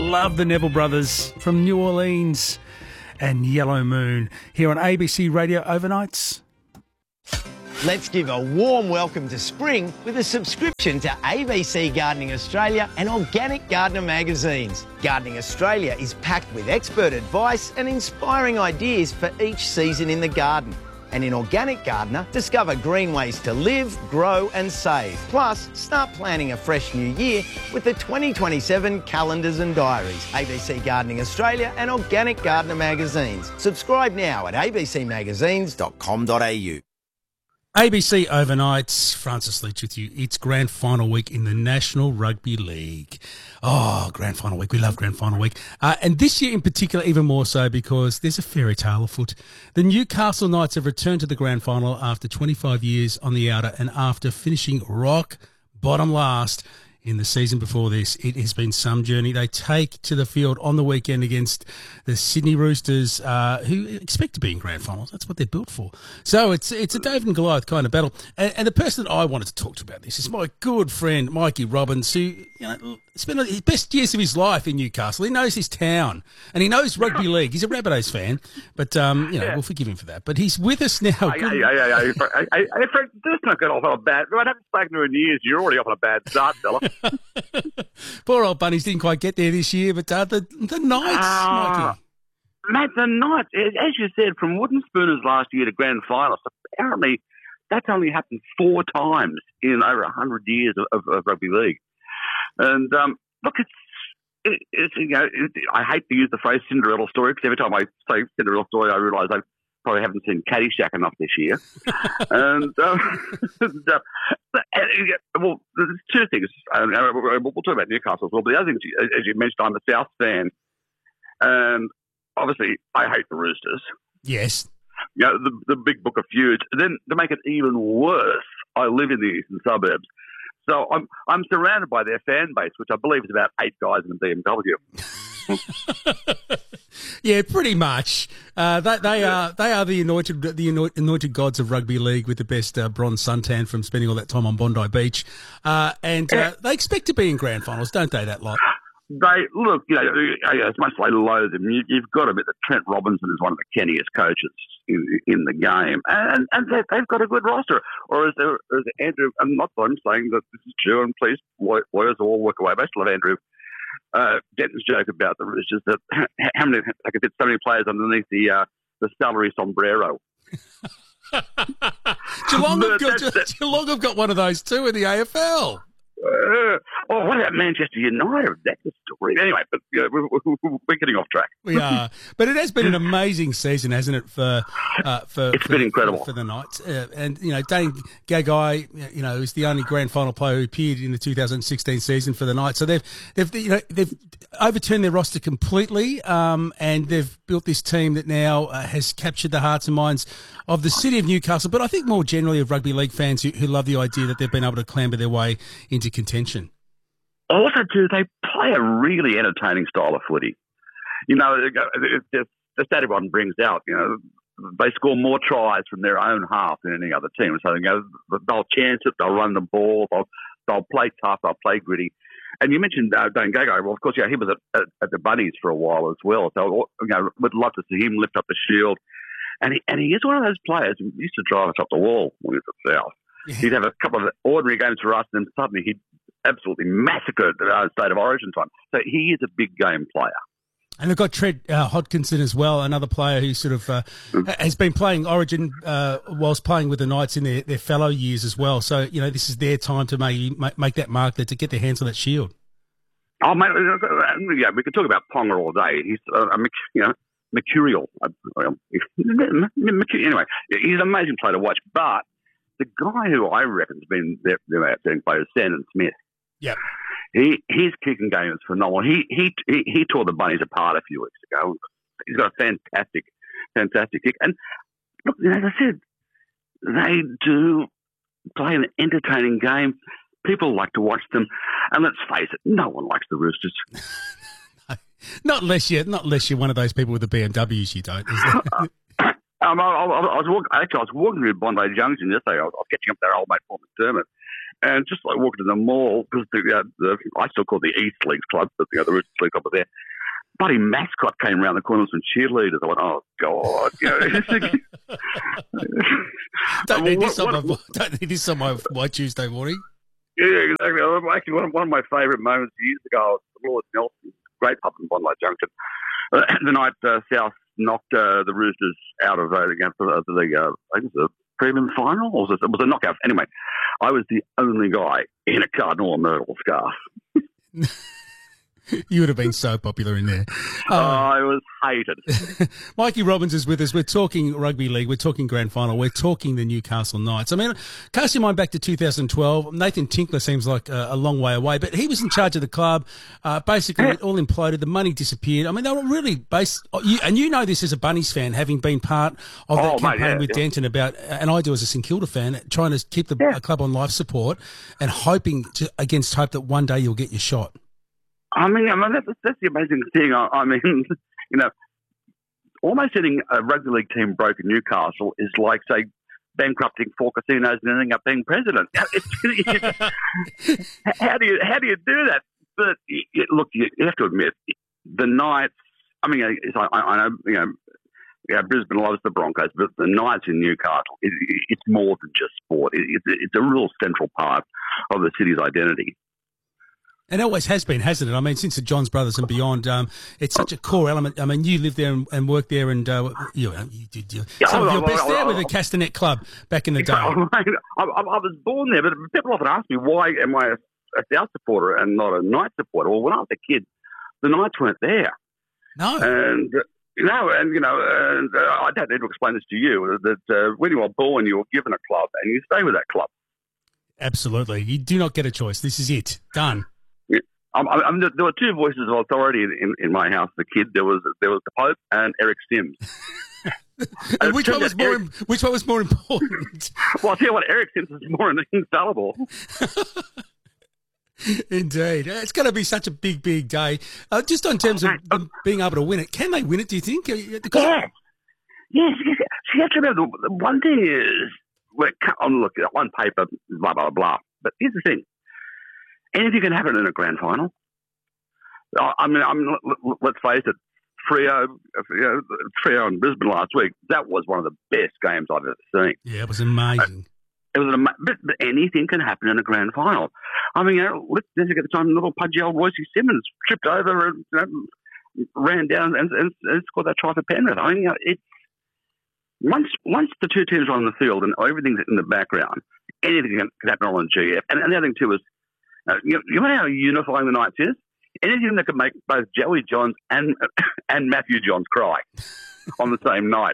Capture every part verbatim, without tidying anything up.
love the Neville Brothers from New Orleans and Yellow Moon here on A B C Radio Overnights. Let's give a warm welcome to spring with a subscription to A B C Gardening Australia and Organic Gardener magazines. Gardening Australia is packed with expert advice and inspiring ideas for each season in the garden. And in Organic Gardener, discover green ways to live, grow and save. Plus, start planning a fresh new year with the twenty twenty-seven calendars and diaries. A B C Gardening Australia and Organic Gardener magazines. Subscribe now at a b c magazines dot com dot a u. A B C Overnights, Francis Leach with you. It's grand final week in the National Rugby League. Oh, grand final week. We love grand final week. Uh, and this year in particular, even more so because there's a fairy tale afoot. The Newcastle Knights have returned to the grand final after twenty-five years on the outer and after finishing rock bottom last in the season before this. It has been some journey. They take to the field on the weekend against the Sydney Roosters, uh, who expect to be in grand finals. That's what they're built for. So it's it's a David and Goliath kind of battle. And, and the person that I wanted to talk to about this is my good friend, Mikey Robbins, who, you know, spent his best years of his life in Newcastle. He knows his town and he knows rugby league. He's a Rabbitohs fan, but, um, you know, yeah. we'll forgive him for that. But he's with us now. Hey, hey, hey, hey, hey, hey, Frank, let's not get off on a bad... I haven't spoken to you in years. You're already off on a bad start, fella. Poor old bunnies didn't quite get there this year, but uh, the, the Knights, uh, Mikey. Matt, the Knights, as you said, from wooden spooners last year to grand finals, apparently that's only happened four times in over one hundred years of, of, of rugby league. And um, look, it's, it, it's you know, it, I hate to use the phrase Cinderella story because every time I say Cinderella story, I realise I probably haven't seen Caddyshack enough this year. and, um, and uh, well, there's two things. Uh, we'll talk about Newcastle as well, but the other thing, as you mentioned, I'm a South fan, and obviously I hate the Roosters. Yes. You know, the, the big book of feuds. And then to make it even worse, I live in the eastern suburbs. So I'm I'm surrounded by their fan base, which I believe is about eight guys in a B M W. Yeah, pretty much. Uh, they, they are they are the anointed the anointed gods of rugby league with the best uh, bronze suntan from spending all that time on Bondi Beach, uh, and uh, they expect to be in grand finals, don't they? That lot. They look, you know, as much as I loathe them, you, you've got to admit that Trent Robinson is one of the canniest coaches in, in the game, and and they've got a good roster. Or as, there, as Andrew, I'm not I'm saying that this is true, and please, lawyers all work away. But I still love Andrew uh, Denton's joke about the Roosters that how many I could fit so many players underneath the uh, the salary sombrero. Geelong, have got, Geelong have got one of those too in the A F L. Uh, oh, what about Manchester United? That's a story. Anyway, but you know, we're, we're getting off track. We are, but it has been an amazing season, hasn't it? For uh, for it's for, been incredible for, for the Knights, uh, and you know, Dane Gagai, you know, is the only grand final player who appeared in the two thousand sixteen season for the Knights. So they've they've you know they've overturned their roster completely, um, and they've built this team that now uh, has captured the hearts and minds of the city of Newcastle, but I think more generally of rugby league fans who, who love the idea that they've been able to clamber their way into contention. Also, too, they play a really entertaining style of footy. You know, it's just, the stat everyone brings out, you know, they score more tries from their own half than any other team. So, you know, they'll chance it, they'll run the ball, they'll, they'll play tough, they'll play gritty. And you mentioned uh, Dane Gagai. Well, of course, yeah, he was at, at, at the Bunnies for a while as well. So, you know, we'd love to see him lift up the shield. And he, and he is one of those players who used to drive us up the wall when he was at South. Yeah. He'd have a couple of ordinary games for us, and then suddenly he'd absolutely massacred the uh, State of Origin time. So he is a big game player. And they've got Trent uh, Hodkinson as well, another player who sort of uh, mm. has been playing Origin uh, whilst playing with the Knights in their, their fellow years as well. So, you know, this is their time to make, make that mark there, to get their hands on that shield. Oh, mate, yeah, we could talk about Ponga all day. He's, uh, you know, mercurial. Anyway, he's an amazing player to watch. But the guy who I reckon has been their, their outstanding player is Sandon Smith. Yeah, he his kicking game is phenomenal. He he he, he tore the Bunnies apart a few weeks ago. He's got a fantastic, fantastic kick. And look, as I said, they do play an entertaining game. People like to watch them, and let's face it, no one likes the Roosters. Not unless you, not unless you're one of those people with the B M Ws. You don't. Is um, I, I, I was walking, actually I was walking through Bondi Junction yesterday. I was, I was catching up with our old mate Paul McDermott, And just like walking to the mall, because the, uh, the, I still call it the East Leagues Club, but you know, the Roosters League Club was there. Buddy mascot came around the corner with some cheerleaders. I went, oh, God. You know, don't, need this what, on my, what, don't need this on my, my Tuesday morning. Yeah, exactly. Actually, one of, one of my favourite moments years ago, I was at Lord Nelson, great pub in Bondi Junction. Uh, the night uh, South knocked uh, the Roosters out of uh, the, uh, the uh, I think it was a prelim final, or was it, it was a knockout. Anyway, I was the only guy in a Cardinal or Myrtle scarf. You would have been so popular in there. Oh, I was hated. Mikey Robbins is with us. We're talking rugby league. We're talking grand final. We're talking the Newcastle Knights. I mean, cast your mind back to two thousand twelve. Nathan Tinkler seems like a, a long way away, but he was in charge of the club. Uh, basically, it all imploded. The money disappeared. I mean, they were really based. You, and you know this as a Bunnies fan, having been part of that oh, campaign mate, yeah, with yeah. Denton about, and I do as a St Kilda fan, trying to keep the Yeah. club on life support and hoping to, against hope that one day you'll get your shot. I mean, I mean that's, that's the amazing thing. I, I mean, you know, almost getting a rugby league team broke in Newcastle is like, say, bankrupting four casinos and ending up being president. It's, it's, how do you how do you do that? But it, look, you, you have to admit, the Knights. I mean, it's, I, I know you know, yeah, Brisbane loves the Broncos, but the Knights in Newcastle, it, it's more than just sport. It, it, it's a real central part of the city's identity. And it always has been, hasn't it? I mean, since the Johns Brothers and beyond, um, it's such a core element. I mean, you lived there and, and worked there, and uh, you, you did you, some of your best there with the Castanet Club back in the day. I, I, I was born there, but people often ask me, why am I a, a South supporter and not a Knight supporter? Well, when I was a kid, the Knights weren't there. No. And, uh, you know, and, you know, and, uh, I don't need to explain this to you, that uh, when you were born, you were given a club and you stay with that club. Absolutely. You do not get a choice. This is it. Done. I, I mean, there were two voices of authority in, in my house as a kid. There was there was the Pope and Eric Sims. and and which one was more? Eric, which one was more important? Well, I'll tell you what, Eric Sims is more infallible. Indeed, it's going to be such a big, big day. Uh, just on terms of them being able to win it, can they win it? Do you think? Because yeah, yes. So you have to remember the one thing is, we're, on look on paper, blah blah blah. But here's the thing. Anything can happen in a grand final. I mean, I mean let's face it, Freo, you know, Freo in Brisbane last week, that was one of the best games I've ever seen. Yeah, it was amazing. It was an ama- but, but anything can happen in a grand final. I mean, you know, let's just get the time, little pudgy old Royce Simmons tripped over and you know, ran down and, and, and scored that try for Penrith. I mean, you know, it's once once the two teams are on the field and everything's in the background, anything can, can happen on the G F. And, and the other thing too is, Uh, you, you know how unifying the Knights is? Anything that could make both Joey Johns and and Matthew Johns cry on the same night.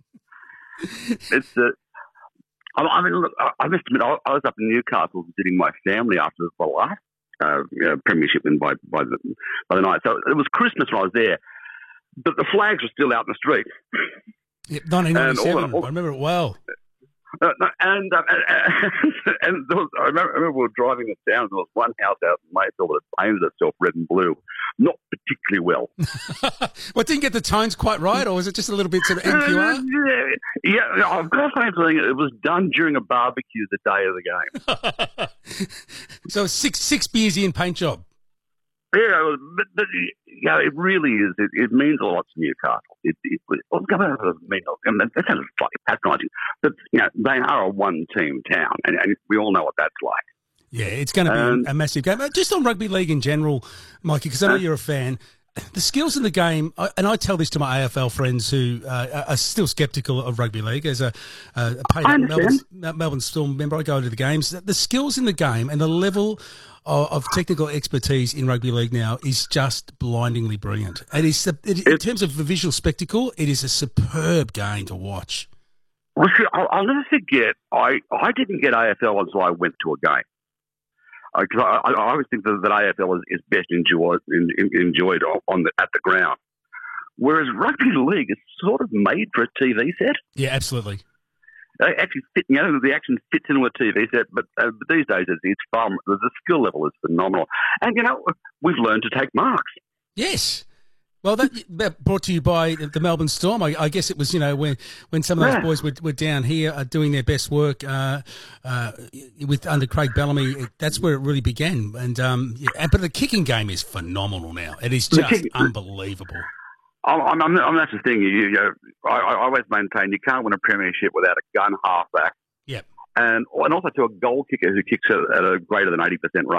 It's uh, I, I mean, look, I, I must admit, I, I was up in Newcastle visiting my family after the last uh, you know, premiership win by by the by the Knights. So it was Christmas when I was there, but the flags were still out in the street. Yep, nineteen ninety-seven. And all the, all, I remember it well. Uh, and, um, and, and there was, I, remember, I remember we were driving it down. There was one house out in Mayfield that painted itself red and blue, not particularly well. Well, it didn't get the tones quite right, or was it just a little bit sort of N Q R? Uh, yeah, yeah, I've got a funny feeling it was done during a barbecue the day of the game. So six six beers in, paint job. Yeah, but, but yeah, it really is. It, it means a lot to Newcastle. It, it, well, it doesn't mean, I mean, that sounds slightly patronising, but you know, they are a one-team town, and, and we all know what that's like. Yeah, it's going to be um, a massive game. Just on rugby league in general, Mikey, because I know uh, you're a fan. The skills in the game, and I tell this to my A F L friends who uh, are still sceptical of rugby league. As a, a paid Melbourne, Melbourne Storm member, I go to the games. The skills in the game and the level of, of technical expertise in rugby league now is just blindingly brilliant. It is, it, in terms of the visual spectacle, it is a superb game to watch. Well, see, I'll, I'll never forget, I, I didn't get A F L until I went to a game. Because I, I always think that, that A F L is, is best enjoyed in, in, enjoyed on the, at the ground, whereas rugby league is sort of made for a T V set. Yeah, absolutely. They actually fit, you know, the action fits into a T V set, but, uh, but these days it's, it's far. The skill level is phenomenal, and you know we've learned to take marks. Yes. Well, that, that brought to you by the Melbourne Storm. I, I guess it was, you know, when, when some of those Yeah. boys were, were down here uh, doing their best work uh, uh, with under Craig Bellamy. It, that's where it really began. And um, yeah, but the kicking game is phenomenal now. It is The just kick- unbelievable. I'm, I'm, I'm, I'm- that's the thing. You, you know, I, I always maintain you can't win a premiership without a gun halfback, Yep. and and also to a goal kicker who kicks at, at a greater than eighty percent rate.